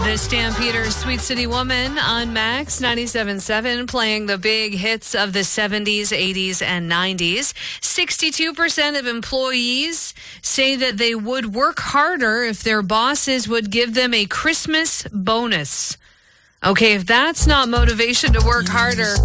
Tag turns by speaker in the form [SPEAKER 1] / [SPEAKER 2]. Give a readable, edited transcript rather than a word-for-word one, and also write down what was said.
[SPEAKER 1] The Stampeders' Sweet City Woman on Max 97.7, playing the big hits of the 70s, 80s, and 90s. 62% of employees say that they would work harder if their bosses would give them a Christmas bonus. Okay, if that's not motivation to work harder...